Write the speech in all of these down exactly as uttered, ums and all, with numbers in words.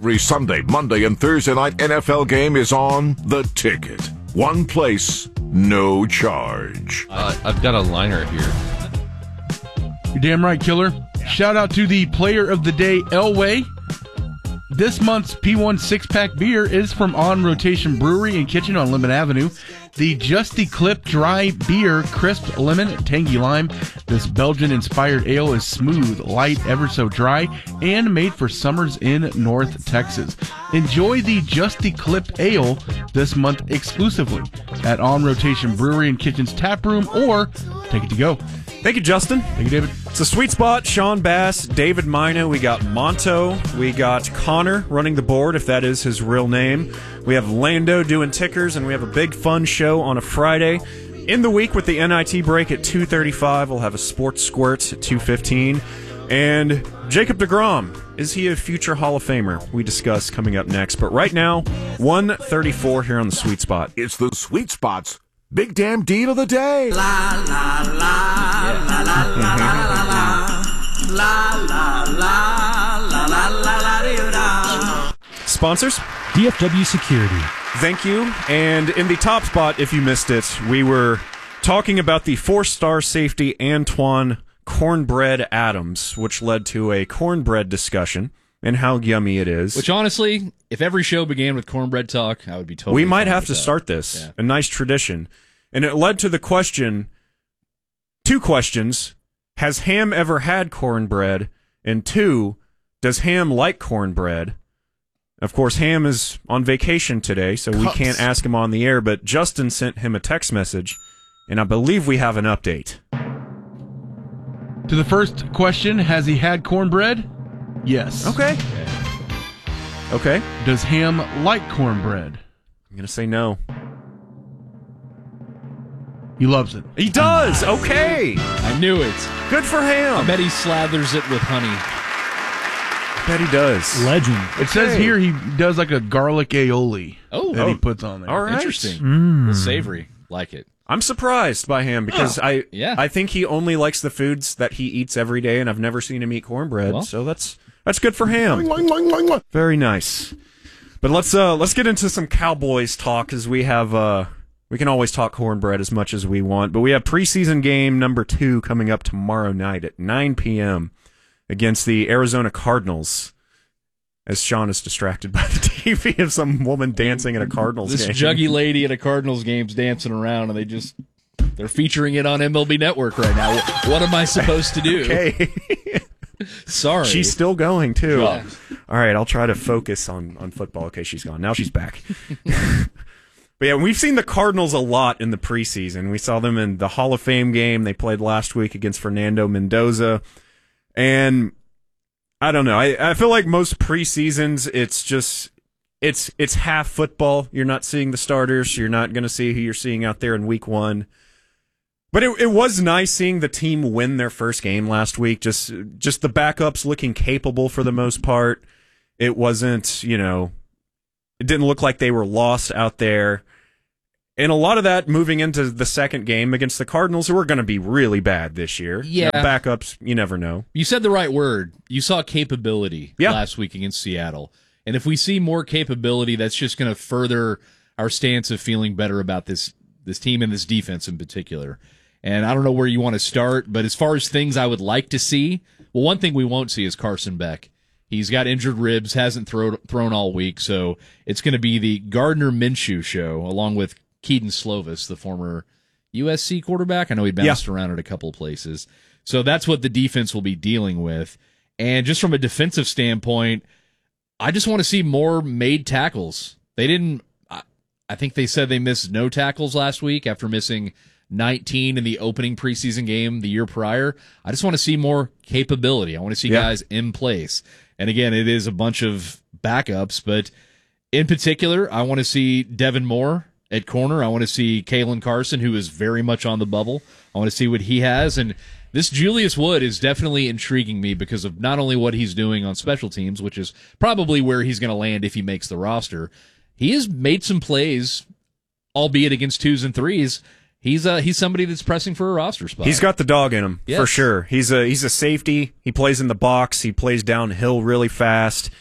Every Sunday, Monday, and Thursday night N F L game is on The Ticket. One place, no charge. Uh, I've got a liner here. You're damn right, Killer. Shout out to the player of the day, Elway. This month's P one six-pack beer is from On Rotation Brewery and Kitchen on Lemon Avenue. The Justy Clip Dry Beer, crisp lemon, tangy lime. This Belgian-inspired ale is smooth, light, ever so dry, and made for summers in North Texas. Enjoy the Justy Clip Ale this month exclusively at On Rotation Brewery and Kitchen's tap room, or take it to go. Thank you, Justin. Thank you, David. It's a sweet spot. Sean Bass, David Mina. We got Monto. We got Connor running the board, if that is his real name. We have Lando doing tickers, and we have a big fun show on a Friday. In the week with the N I T break at two thirty-five, we'll have a sports squirt at two fifteen. And Jacob deGrom, is he a future Hall of Famer? We discuss coming up next. But right now, one thirty-four here on the Sweet Spot. It's the Sweet Spot's Big Damn Deal of the Day. La la la la la la la la la la la la la. Sponsors? D F W Security. Thank you. And in the top spot, if you missed it, we were talking about the four-star safety Antoine Cornbread Adams, which led to a cornbread discussion and how yummy it is. Which, honestly, if every show began with cornbread talk, I would be totally We might fine have with to that. start this. Yeah. A nice tradition. And it led to the question, two questions. Has Ham ever had cornbread? And two, does Ham like cornbread? Of course, Ham is on vacation today, so we Cups. can't ask him on the air, but Justin sent him a text message, and I believe we have an update. To the first question, has he had cornbread? Yes. Okay. Okay. Does Ham like cornbread? I'm going to say no. He loves it. He does! Okay! I knew it. Good for Ham! I bet he slathers it with honey. I bet he does. Legend. It says Okay. here he does like a garlic aioli Oh, that he oh, puts on there. All right. interesting. Mm. A little savory. Like it. I'm surprised by him because I yeah. I think he only likes the foods that he eats every day, and I've never seen him eat cornbread, Well. so that's that's good for him. Very nice. But let's uh let's get into some Cowboys talk, as we have uh we can always talk cornbread as much as we want, but we have preseason game number two coming up tomorrow night at nine p.m. against the Arizona Cardinals. As Sean is distracted by the T V of some woman dancing at a Cardinals This game. juggy lady at a Cardinals game's dancing around, and they just they're featuring it on M L B Network right now. What am I supposed to do? Okay. Sorry. She's still going, too. Yeah. All right, I'll try to focus on, on football. Okay, she's gone. Now she's back. But yeah, we've seen the Cardinals a lot in the preseason. We saw them in the Hall of Fame game they played last week against Fernando Mendoza. And I don't know. I, I feel like most preseasons, it's just, it's it's half football. You're not seeing the starters. You're not going to see who you're seeing out there in week one. But it, it was nice seeing the team win their first game last week. Just just the backups looking capable for the most part. It wasn't, you know, it didn't look like they were lost out there. And a lot of that moving into the second game against the Cardinals, who are going to be really bad this year. Yeah. You know, backups, you never know. You said the right word. You saw capability Yeah. last week against Seattle. And if we see more capability, that's just going to further our stance of feeling better about this this team and this defense in particular. And I don't know where you want to start, but as far as things I would like to see, well, one thing we won't see is Carson Beck. He's got injured ribs, hasn't thrown thrown all week, so it's going to be the Gardner Minshew show, along with Keaton Slovis, the former U S C quarterback. I know he bounced Yeah. around at a couple of places. So that's what the defense will be dealing with. And just from a defensive standpoint, I just want to see more made tackles. They didn't, I, I think they said they missed no tackles last week after missing nineteen in the opening preseason game the year prior. I just want to see more capability. I want to see Yeah. guys in place. And again, it is a bunch of backups, but in particular, I want to see Devin Moore at corner. I want to see Kalen Carson, who is very much on the bubble. I want to see what he has. And this Julius Wood is definitely intriguing me because of not only what he's doing on special teams, which is probably where he's going to land if he makes the roster. He has made some plays, albeit against twos and threes. He's uh, he's somebody that's pressing for a roster spot. He's got the dog in him, Yes. for sure. He's a he's a safety. He plays in the box. He plays downhill really fast.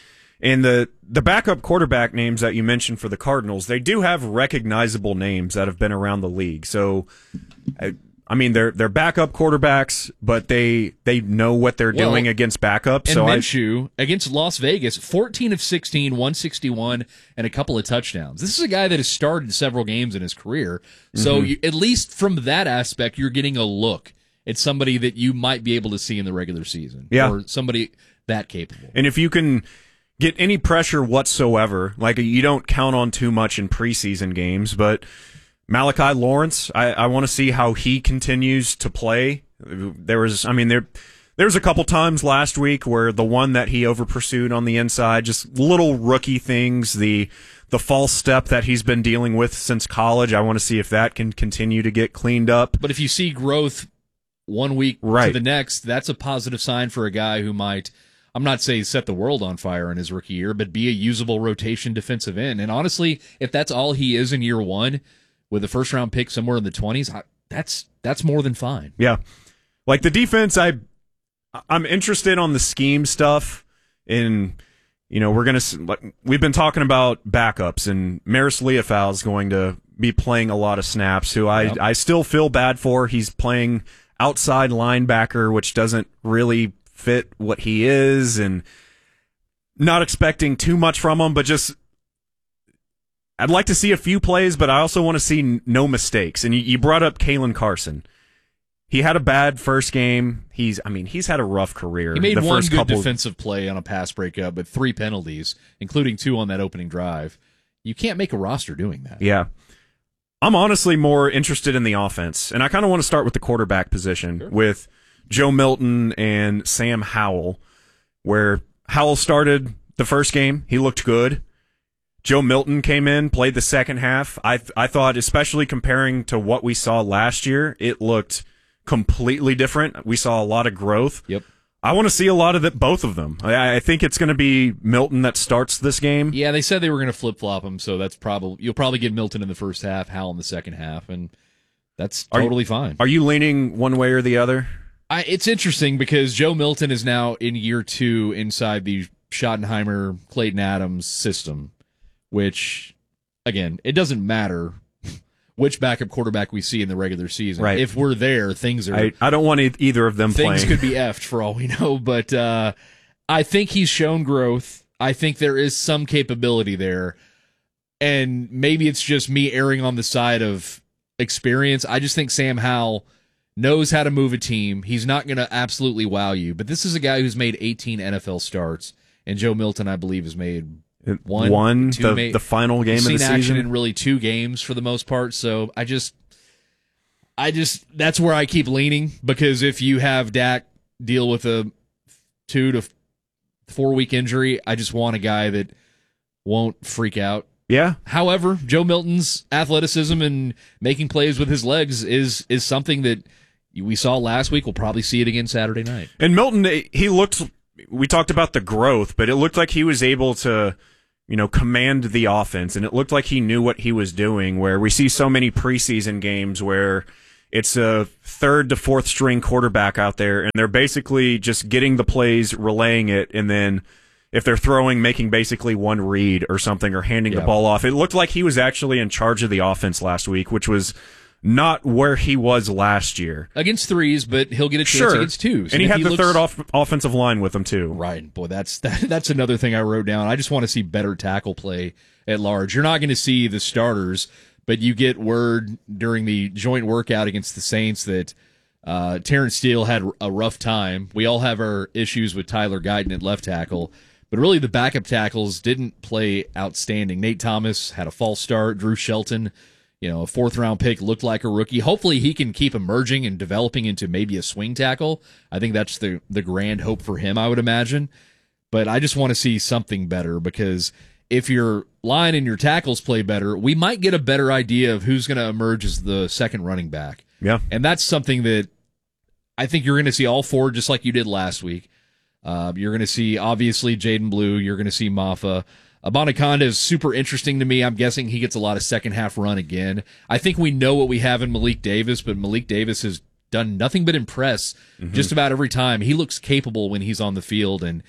And the, the backup quarterback names that you mentioned for the Cardinals, they do have recognizable names that have been around the league. So, I, I mean, they're they're backup quarterbacks, but they they know what they're well, doing against backup. And so Minshew, I, against Las Vegas, fourteen of sixteen, one sixty-one, and a couple of touchdowns. This is a guy that has started several games in his career. So mm-hmm. you, at least from that aspect, you're getting a look at somebody that you might be able to see in the regular season. Yeah. Or somebody that capable. And if you can get any pressure whatsoever, like you don't count on too much in preseason games, but Malachi Lawrence, I, I want to see how he continues to play. There was, I mean, there there was a couple times last week where the one that he over pursued on the inside, just little rookie things, the the false step that he's been dealing with since college. I want to see if that can continue to get cleaned up. But if you see growth one week right. to the next, that's a positive sign for a guy who might, I'm not saying set the world on fire in his rookie year, but be a usable rotation defensive end. And honestly, if that's all he is in year one, with a first round pick somewhere in the twenties, that's that's more than fine. Yeah, like the defense, I I'm interested on the scheme stuff. In you know we're gonna we've been talking about backups, and Maris Leofau is going to be playing a lot of snaps. Who I yep. I still feel bad for. He's playing outside linebacker, which doesn't really fit what he is, and not expecting too much from him, but just I'd like to see a few plays, but I also want to see no mistakes. And you, you brought up Kalen Carson. He had a bad first game. He's, I mean, he's had a rough career. He made the one first good couple... defensive play on a pass breakup, but three penalties, including two on that opening drive. You can't make a roster doing that. Yeah. I'm honestly more interested in the offense, and I kind of want to start with the quarterback position sure. with Joe Milton and Sam Howell, where Howell started the first game. He looked good. Joe Milton came in, played the second half. I I thought, especially comparing to what we saw last year, it looked completely different. We saw a lot of growth. Yep. I want to see a lot of it, both of them. I, I think it's going to be Milton that starts this game. Yeah, they said they were going to flip flop him, so that's probably you'll probably get Milton in the first half, Howell in the second half, and that's totally are you, fine. Are you leaning one way or the other? I, it's interesting because Joe Milton is now in year two inside the Schottenheimer Clayton Adams system, which, again, it doesn't matter which backup quarterback we see in the regular season. Right. If we're there, things are... I, I don't want either of them things playing. Things could be effed for all we know, but uh, I think he's shown growth. I think there is some capability there, and maybe it's just me erring on the side of experience. I just think Sam Howell knows how to move a team. He's not going to absolutely wow you, but this is a guy who's made eighteen N F L starts, and Joe Milton, I believe, has made... One, One two, the, may, the final game of the seen season. Action in really two games for the most part. So I just, I just that's where I keep leaning, because if you have Dak deal with a two to four week injury, I just want a guy that won't freak out. Yeah. However, Joe Milton's athleticism and making plays with his legs is is something that we saw last week. We'll probably see it again Saturday night. And Milton, he looked. We talked about the growth, but it looked like he was able to, you know, command the offense, and it looked like he knew what he was doing, where we see so many preseason games where it's a third to fourth string quarterback out there, and they're basically just getting the plays, relaying it, and then if they're throwing, making basically one read or something, or handing yeah. the ball off. It looked like he was actually in charge of the offense last week, which was not where he was last year. Against threes, but he'll get a chance sure. against twos. And, and he had he the looks... third off- offensive line with him, too. Right. Boy, that's that, that's another thing I wrote down. I just want to see better tackle play at large. You're not going to see the starters, but you get word during the joint workout against the Saints that uh, Terrence Steele had a rough time. We all have our issues with Tyler Guyton at left tackle, but really the backup tackles didn't play outstanding. Nate Thomas had a false start. Drew Shelton, you know, a fourth-round pick, looked like a rookie. Hopefully he can keep emerging and developing into maybe a swing tackle. I think that's the the grand hope for him, I would imagine. But I just want to see something better, because if your line and your tackles play better, we might get a better idea of who's going to emerge as the second running back. Yeah. And that's something that I think you're going to see all four, just like you did last week. Uh, you're going to see, obviously, Jaden Blue. You're going to see Maffa. Abanikanda is super interesting to me. I'm guessing he gets a lot of second half run again. I think we know what we have in Malik Davis, but Malik Davis has done nothing but impress mm-hmm. just about every time. He looks capable when he's on the field, and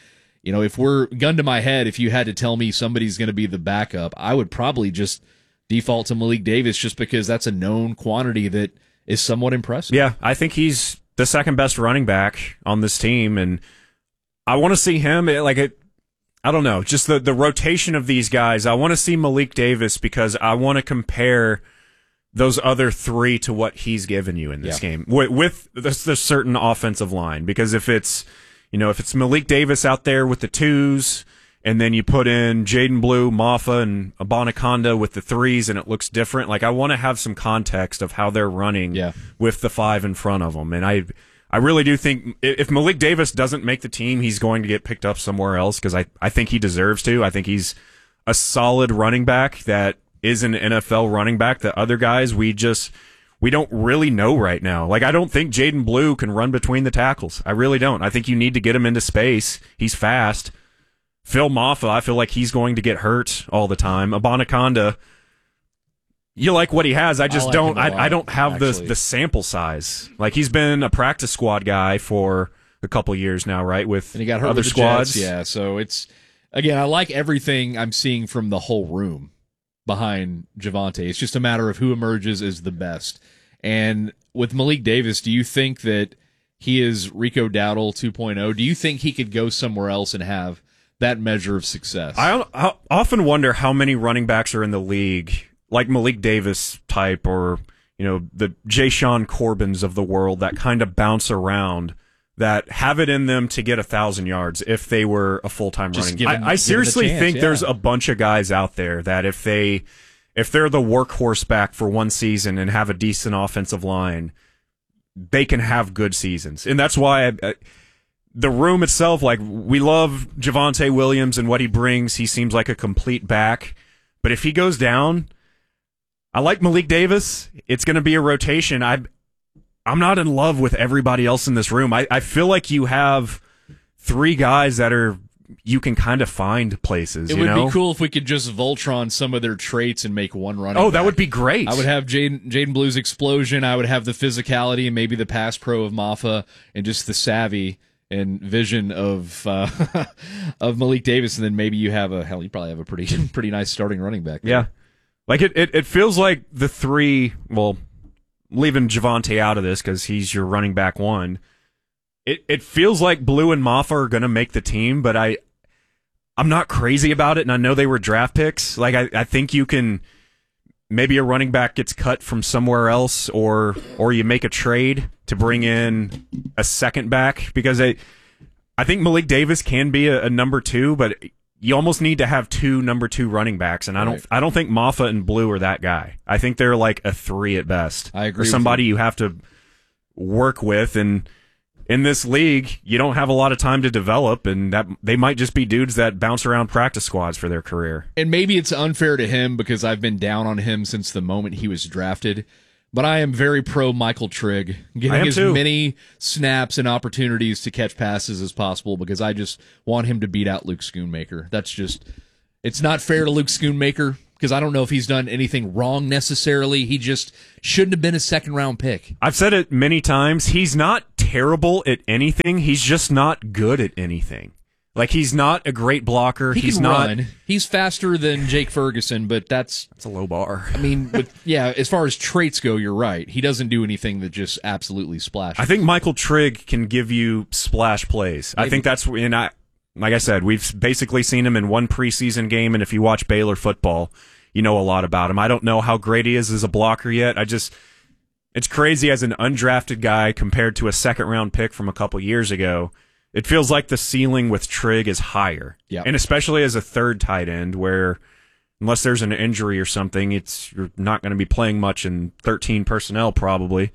you know, if we're gun to my head, if you had to tell me somebody's going to be the backup, I would probably just default to Malik Davis just because that's a known quantity that is somewhat impressive. Yeah, I think he's the second best running back on this team, and I want to see him like it. I don't know, just the, the rotation of these guys. I want to see Malik Davis because I want to compare those other three to what he's given you in this yeah. game with, with this, this certain offensive line. Because if it's, you know, if it's Malik Davis out there with the twos, and then you put in Jaden Blue, Maffa, and Abanaconda with the threes, and it looks different. Like I want to have some context of how they're running yeah. with the five in front of them, and I. I really do think if Malik Davis doesn't make the team, he's going to get picked up somewhere else because I, I think he deserves to. I think he's a solid running back that is an N F L running back. The other guys, we just we don't really know right now. Like, I don't think Jaden Blue can run between the tackles. I really don't. I think you need to get him into space. He's fast. Phil Maffa, I feel like he's going to get hurt all the time. Abanaconda, you like what he has. I just I like don't. I, lot, I don't have actually. the the sample size. Like, he's been a practice squad guy for a couple years now, right? With and he got hurt other with the squads. Jets, yeah. So it's again, I like everything I'm seeing from the whole room behind Javonte. It's just a matter of who emerges as the best. And with Malik Davis, do you think that he is Rico Dowdle two point oh? Do you think he could go somewhere else and have that measure of success? I, I often wonder how many running backs are in the league, like Malik Davis type, or you know the Jayshon Corbins of the world that kind of bounce around, that have it in them to get a thousand yards if they were a full time running. Give him, I, I seriously chance, think yeah. there's a bunch of guys out there that if they if they're the workhorse back for one season and have a decent offensive line, they can have good seasons, and that's why I, I, the room itself. Like, we love Javonte Williams and what he brings. He seems like a complete back, but if he goes down, I like Malik Davis. It's going to be a rotation. I, I'm not in love with everybody else in this room. I, I feel like you have three guys that are you can kind of find places. It you would know? be cool if we could just Voltron some of their traits and make one running Oh, back. that would be great. I would have Jaden Jaden Blue's explosion. I would have the physicality and maybe the pass pro of Maffa and just the savvy and vision of uh, of Malik Davis. And then maybe you have a hell. You probably have a pretty pretty nice starting running back there. Yeah. Like, it, it, it feels like the three, well, leaving Javonte out of this because he's your running back one, it, it feels like Blue and Maffa are going to make the team, but I, I'm not crazy about it, and I know they were draft picks. Like, I, I think you can, maybe a running back gets cut from somewhere else, or or you make a trade to bring in a second back, because I, I think Malik Davis can be a, a number two, but you almost need to have two number two running backs, and I don't Right. I don't think Maffa and Blue are that guy. I think they're like a three at best. I agree Or with somebody you. you have to work with, and in this league, you don't have a lot of time to develop, and that they might just be dudes that bounce around practice squads for their career. And maybe it's unfair to him because I've been down on him since the moment he was drafted. But I am very pro Michael Trigg, I getting am as too. many snaps and opportunities to catch passes as possible, because I just want him to beat out Luke Schoonmaker. That's just, it's not fair to Luke Schoonmaker, because I don't know if he's done anything wrong necessarily. He just shouldn't have been a second round pick. I've said it many times. He's not terrible at anything. He's just not good at anything. Like, he's not a great blocker. He he's can not. run. He's faster than Jake Ferguson, but that's, That's a low bar. I mean, with, yeah, as far as traits go, you're right. He doesn't do anything that just absolutely splashes. I think Michael Trigg can give you splash plays. I Maybe. think that's, and I, like I said, we've basically seen him in one preseason game, and if you watch Baylor football, you know a lot about him. I don't know how great he is as a blocker yet. I just, it's crazy as an undrafted guy compared to a second round pick from a couple years ago. It feels like the ceiling with Trigg is higher. Yeah. And especially as a third tight end, where unless there's an injury or something, it's you're not going to be playing much in thirteen personnel probably.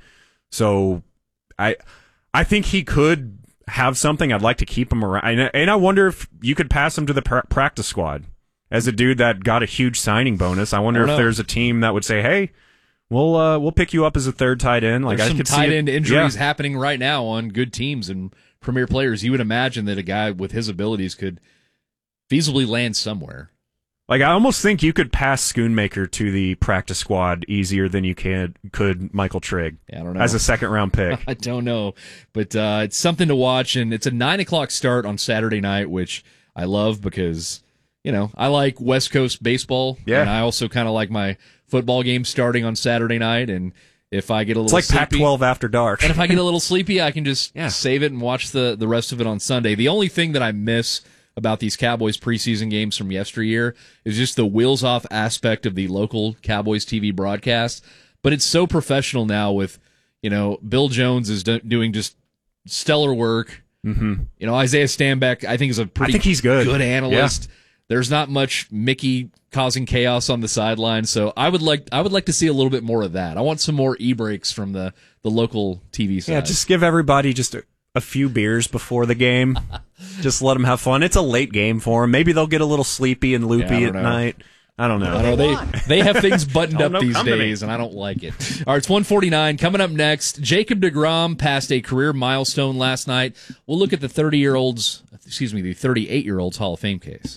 So I I think he could have something. I'd like to keep him around. And, and I wonder if you could pass him to the pra- practice squad as a dude that got a huge signing bonus. I wonder I if don't know. there's a team that would say, "Hey, we'll uh, we'll pick you up as a third tight end." Like, There's I some could tight see it- end injuries Yeah. happening right now on good teams and premier players. You would imagine that a guy with his abilities could feasibly land somewhere. Like, I almost think you could pass Schoonmaker to the practice squad easier than you can could Michael Trigg Yeah, I don't know. as a second round pick. I don't know, but uh, it's something to watch, and it's a nine o'clock start on Saturday night, which I love because, you know, I like West Coast baseball. Yeah. And I also kind of like my football game starting on Saturday night. And if I get a little It's like sleepy, Pac twelve after dark. and if I get a little sleepy, I can just Yeah. save it and watch the, the rest of it on Sunday. The only thing that I miss about these Cowboys preseason games from yesteryear is just the wheels off aspect of the local Cowboys T V broadcast. But it's so professional now with, you know, Bill Jones is do- doing just stellar work. Mm-hmm. You know, Isaiah Stanback, I think, is a pretty I think he's good. good analyst. There's not much Mickey causing chaos on the sideline, so I would like I would like to see a little bit more of that. I want some more e-breaks from the, the local T V side. Yeah, just give everybody just a, a few beers before the game. Just let them have fun. It's a late game for them. Maybe they'll get a little sleepy and loopy Yeah, I at don't know. night. I don't know. I know they they have things buttoned Oh, up no these company. days, and I don't like it. All right, it's one forty-nine. Coming up next, Jacob deGrom passed a career milestone last night. We'll look at the thirty-year-old's, excuse me, the thirty-eight-year-old's Hall of Fame case.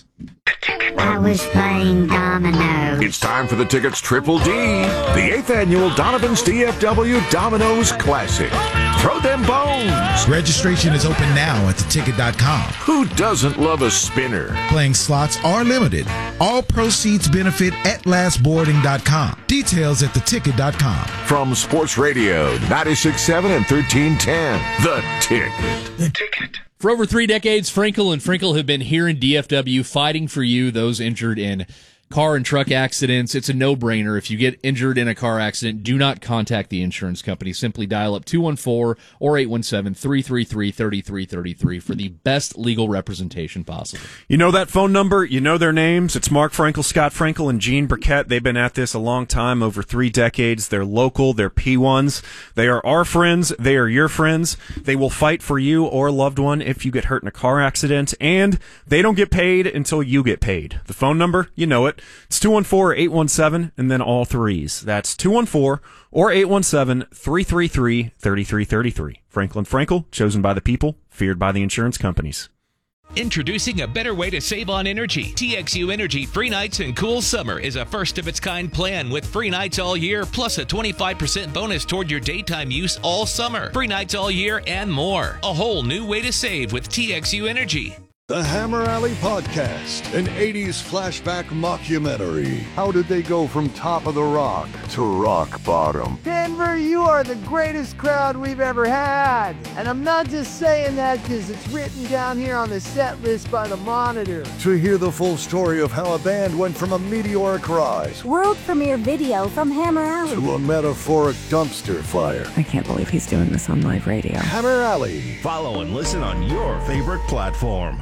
I was playing dominoes. It's time for the Ticket's Triple D, the eighth annual Donovan's D F W Dominoes Classic. Throw them bones. Registration is open now at the ticket dot com. Who doesn't love a spinner? Playing slots are limited. All proceeds benefit at last boarding dot com. Details at the ticket dot com. From Sports Radio, ninety-six point seven and thirteen ten, The Ticket. The Ticket. For over three decades, Frankel and Frankel have been here in D F W fighting for you, those injured in car and truck accidents. It's a no-brainer. If you get injured in a car accident, do not contact the insurance company. Simply dial up two one four or eight one seven, three three three, three three three three for the best legal representation possible. You know that phone number. You know their names. It's Mark Frankel, Scott Frankel, and Gene Burkett. They've been at this a long time, over three decades. They're local. They're P ones. They are our friends. They are your friends. They will fight for you or a loved one if you get hurt in a car accident, and they don't get paid until you get paid. The phone number, you know it. It's two one four, eight one seven, and then all threes. That's two one four or eight one seven, three three three, three three three three. Franklin Frankel, chosen by the people, feared by the insurance companies. Introducing a better way to save on energy. T X U Energy Free Nights and Cool Summer is a first-of-its-kind plan with free nights all year, plus a twenty-five percent bonus toward your daytime use all summer. Free nights all year and more. A whole new way to save with T X U Energy. The Hammer Alley Podcast, an eighties flashback mockumentary. How did they go from top of the rock to rock bottom? Denver, you are the greatest crowd we've ever had. And I'm not just saying that because it's written down here on the set list by the Monitor. To hear the full story of how a band went from a meteoric rise World premiere video from Hammer Alley. to a metaphoric dumpster fire. I can't believe he's doing this on live radio. Hammer Alley. Follow and listen on your favorite platform.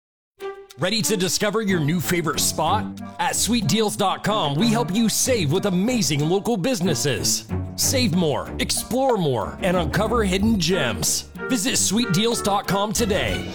Ready to discover your new favorite spot? At sweet deals dot com, we help you save with amazing local businesses. Save more, explore more, and uncover hidden gems. Visit sweet deals dot com today.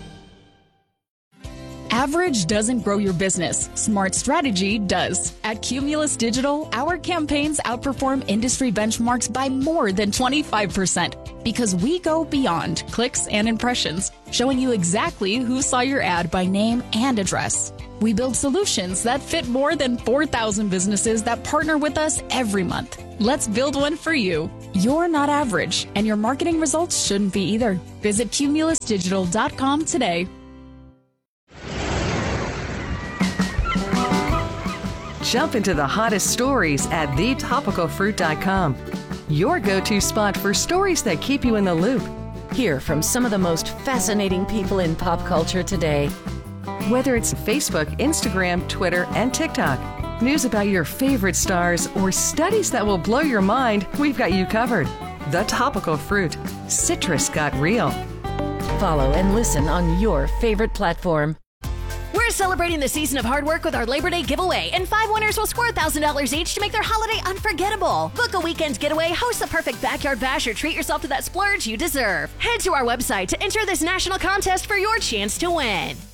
Average doesn't grow your business. Smart strategy does. At Cumulus Digital, our campaigns outperform industry benchmarks by more than twenty-five percent because we go beyond clicks and impressions, showing you exactly who saw your ad by name and address. We build solutions that fit more than four thousand businesses that partner with us every month. Let's build one for you. You're not average, and your marketing results shouldn't be either. Visit Cumulus Digital dot com today. Jump into the hottest stories at the topical fruit dot com. Your go-to spot for stories that keep you in the loop. Hear from some of the most fascinating people in pop culture today. Whether it's Facebook, Instagram, Twitter, and TikTok, news about your favorite stars, or studies that will blow your mind, we've got you covered. The Topical Fruit. Citrus got real. Follow and listen on your favorite platform. We're celebrating the season of hard work with our Labor Day giveaway, and five winners will score one thousand dollars each to make their holiday unforgettable. Book a weekend getaway, host the perfect backyard bash, or treat yourself to that splurge you deserve. Head to our website to enter this national contest for your chance to win.